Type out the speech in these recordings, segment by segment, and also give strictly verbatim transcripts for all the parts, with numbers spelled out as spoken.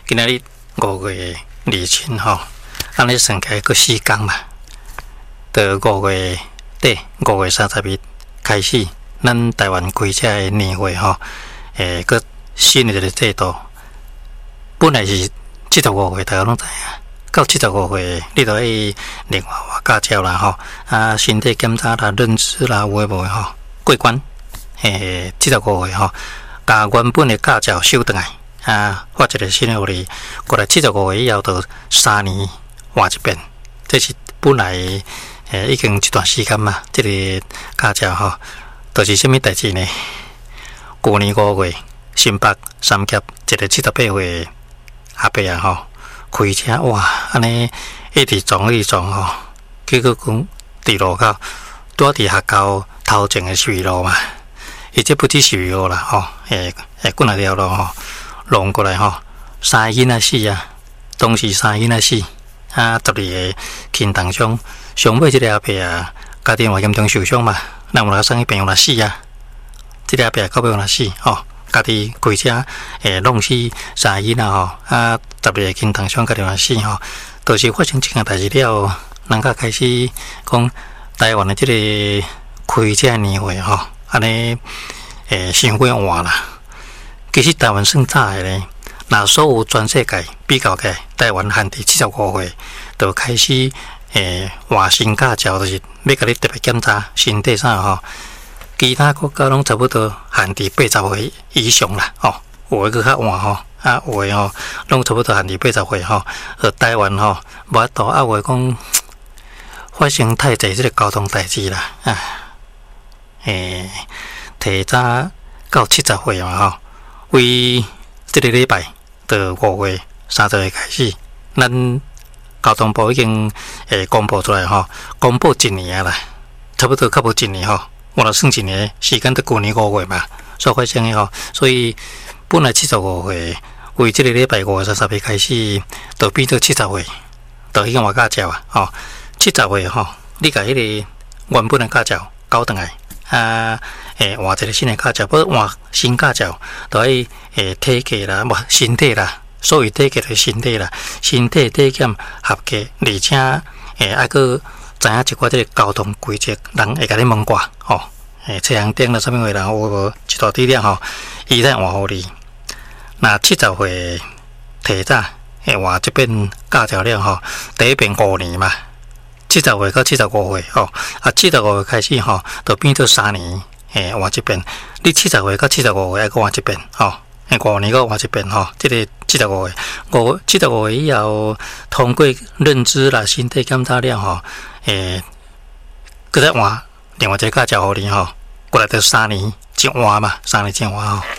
今仔日五月二七吼，安尼算起来个四天嘛，到五月底五月三十日开始，咱台湾开车的年会吼，诶，个新的一个制度，本来是七十五岁，大家拢知影。到七十五岁，你就去另外换驾照啦吼，啊，身体检查啦、认知啦，有诶无诶吼，过关。诶，七十五岁吼，把原本诶驾照收倒来，啊，发一个新诶互你，过来七十五岁以后，就三年换一遍。这是本来诶已经一段时间嘛，这个驾照吼，就是啥物代志呢？去年五月，新北三峡一个七十八岁阿伯啊吼。开车哇，安尼一直撞一直撞吼，结果讲伫路口拄伫学校头前的水路嘛，伊这不止水路啦吼，诶诶，过来条路吼，弄过来吼，三个囡仔死啊，当时三个囡仔死，啊，十二个轻重伤，上尾即个阿伯啊，家庭话严重受伤嘛，咱有来送去病院来死啊，即个阿伯到病院来死吼。家己开车诶，弄死三个囡仔吼，啊，十二个轻重伤，家己嘛死吼，都是发生这样代志了，人家开始讲台湾的这个开车年会吼，安尼诶，伤过换啦。其实台湾算早的咧，那所有全世界比较起来，台湾限伫七十五岁就开始诶换新驾照，就是要甲你特别检查身体啥吼。其他国家拢差不多限伫八十岁以上啦，吼、哦，有诶佫较晚吼，啊有诶吼，拢差不多限伫八十岁吼。而台湾吼，无法度啊，话讲发生太济即个交通代志啦，啊，诶，提早到七十岁嘛吼，为即个礼拜到五月三十日开始，咱交通部已经诶公布出来吼，公布一年啦，差不多较无一年吼。我若算一年时间，到去年五月嘛，所发生的吼，所以本来七十五岁，为这个礼拜五月三十日开始，就变到七十岁，就已经换驾照啊，吼，七十岁吼，你甲迄个原本的驾照交转来，啊，诶，换一个新的驾照，不换新驾照，就要诶体检啦，无身体啦，所谓体检就是身体啦，身体体检合格，而且诶还佫。知影一寡即个交通规则，人会甲你问挂吼，诶，车行顶啦，啥物话啦，有无一大滴点吼，伊才换互你。那七十岁提早会换这边驾照了吼，第一遍五年嘛，七十岁到七十五岁吼，啊，七十五岁开始吼，就变做三年诶换一遍。你七十岁到七十五岁还佫换一遍吼，诶，五年佫换一遍吼，即、这个七十五岁，五七十五岁以后通过认知啦、身体检查了吼。诶，搁再换另外一个驾照互你吼，过来就三年一换嘛，三年一换吼。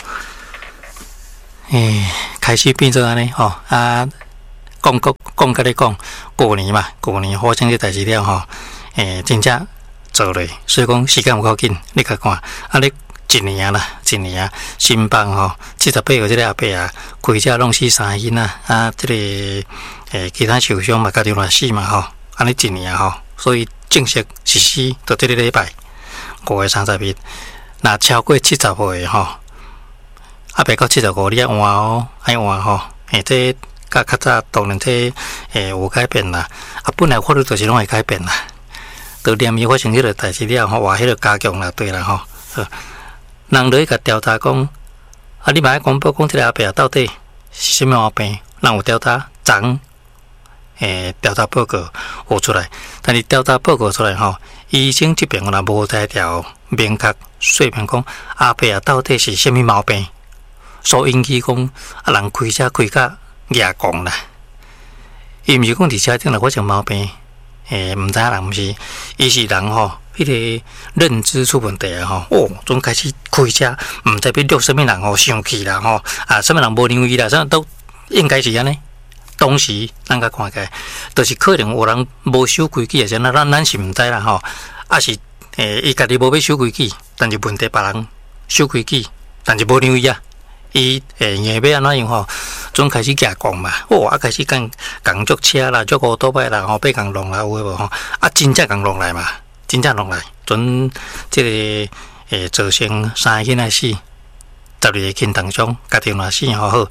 诶，开始变做安尼吼，啊，讲讲讲甲你讲，过年嘛，过年发生这代志了吼，诶，真正做咧，所以讲时间有够紧，你甲看，啊，你一年啦，一年啊，新北吼，七十八岁这个阿伯啊，开车弄死三个囡仔，啊，这个诶，其他受伤嘛，家己乱死嘛吼，安尼一年吼。所以正式实施到这个礼拜五月三十日，那超过七十岁吼，啊，别到七十五你要换哦，爱换吼，诶，这甲较早当然这诶有改变啦，啊，本来法律就是拢会改变啦，到连伊发生迄个代志了吼，话迄个加强啦，对啦吼，人就甲调查讲，啊，你嘛爱公布讲这个阿伯到底是啥物毛病，人有调查长。诶，调查报告有出来，但是调查报告出来吼，医生这边若无在条明确说明讲阿伯啊到底是啥物毛病，所引起讲啊人开车开甲牙讲啦，伊毋是讲伫车顶若发生毛病，诶，毋知影人毋是，伊是人吼，迄、那个认知出问题啊吼，哦，总开始开车，毋知要录啥物人吼生气啦吼，啊，啥物人无让伊啦，啥都应该是安尼。当时咱甲看起来，就是可能有人无守规矩，是咱咱咱是毋知啦吼。啊是诶，伊家己无要守规矩，但是问题别人守规矩，但是无让伊啊。伊诶，硬要安怎样吼？总开始夹讲嘛，哦，啊开始讲讲足车啦，足乌多摆啦，吼，被共弄来有诶无吼？啊，真正共弄来嘛，真正弄来，准即、这个诶造成三个囡仔死，十二个轻重伤，家庭若死吼好。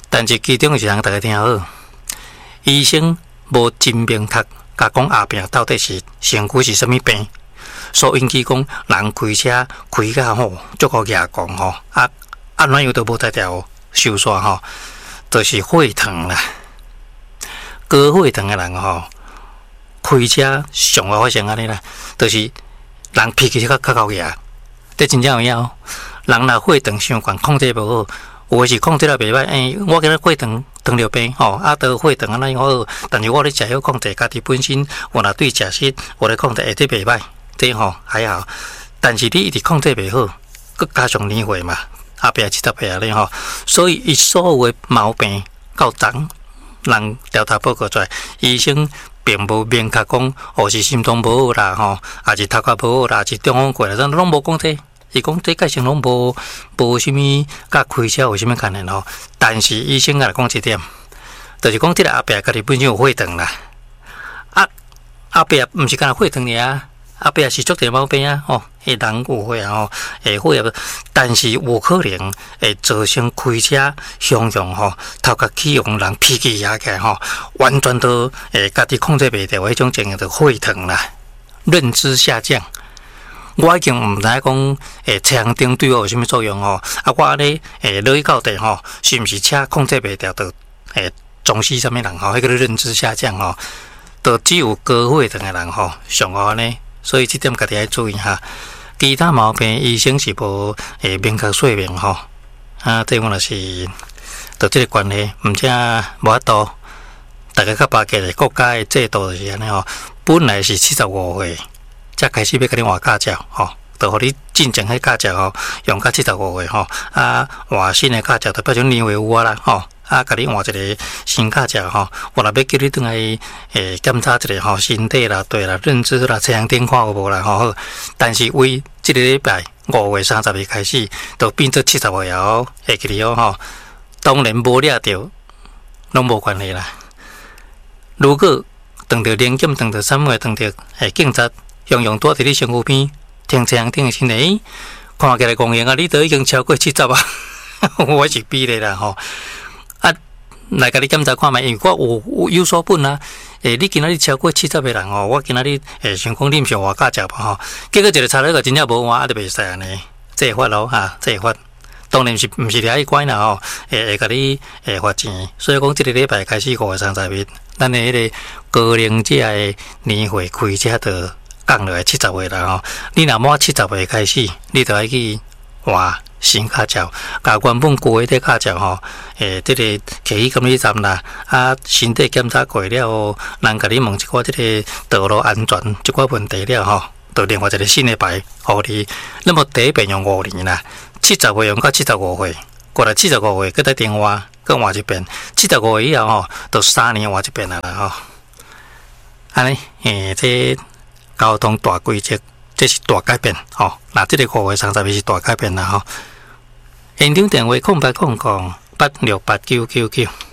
但是其中是人大家听好，医生无真明确甲讲后壁到底是身躯是啥物病，所以引起讲人开车开甲吼足够牙讲吼，啊啊怎样都无在条手线吼，就是血糖啦。高血糖的人吼，开车上会发生安尼啦，就是人脾气较较高牙，这真正有影。人若血糖伤悬，控制无好。有诶是控制了袂歹，诶、欸，我今日血糖糖尿病吼，啊，得血糖安尼好，但是我咧食药控制家己本身，我若对食食，我咧控制下底袂歹，这吼还好。但是你一直控制袂好，佮加上年岁嘛，后壁七十岁安尼吼，所以伊所有诶毛病到长，人调查报告出来，医生并无明确讲，或是心脏无好啦吼，还是头壳无好啦，还是中风过啦，咱拢无讲这。伊讲这个性拢无无啥物，甲开车有啥物关联吼？但是医生来讲一点，就是讲这个后壁家己本身有血糖啦，啊后壁毋是干那血糖尔，后壁是足侪毛病啊，吼，会人有血啊，吼，会血，但是有可能会造成开车常常吼头壳起用人脾气压起来吼，完全都诶家己控制袂掉，迄种情形就血糖啦，认知下降。我已经毋知讲，诶，车行灯对我有啥物作用吼？啊，我咧，诶，落去到底吼，是毋是车控制袂掉，就诶撞死啥物人吼？迄个认知下降吼，就只有高血糖诶人吼，上好呢。所以这点家己要注意哈。其他毛病医生是无诶明确说明吼。啊，这个就是就这个关系，毋则无法度。大家较巴结咧，国家诶制度就是安尼吼，本来是七十五岁。才开始要甲你换驾照，吼，就互你进前迄驾照吼，用到七十五岁吼，啊，换新诶驾照就变成年岁有啊啦，吼，啊，甲你换一个新驾照吼，我若要叫你转来诶检查一下吼，身体啦、对啦、认知啦、车辆顶看有无啦，吼，但是为即个礼拜五月三十日开始，就变做七十岁后会记哩哦，吼，当然无掠着，拢无关系啦。如果当着年检、当着什么、当着诶警察。用用多伫你身躯边，停车场停先诶，看起来公园啊，你都已经超过七十啊，我是比咧啦吼。啊，来甲你检查看觅，因为我有有有所本啊。诶、欸，你今仔日超过七十诶人吼，我今仔日诶想讲你毋想换驾照吧吼，结果一个查了个真正无换，啊，就袂使安尼，这会法咯哈，这会法。当然是毋是掠去关啦吼，会会甲你诶罚钱。所以讲，即个礼拜开始五月三十日，咱诶迄个高龄者诶年岁开车着。降落来七十岁啦吼，你若满七十岁开始，你就要去换新驾照，甲原本旧的驾照吼，诶，这个骑去监理站啦，啊，身体检查过了后，人甲你问一寡这个道路安全这寡问题了吼，就另外一个新的牌，互你。那么第一遍用五年啦，七十岁用到七十五岁，过来七十五岁，搁再电话，搁换一遍，七十五岁以后吼，就三年换一遍啦啦吼。安尼，诶，这。交通大规则，这是大改变吼。那这个五月三十日是大改变啦吼。现场电话空八空空八六八九九九。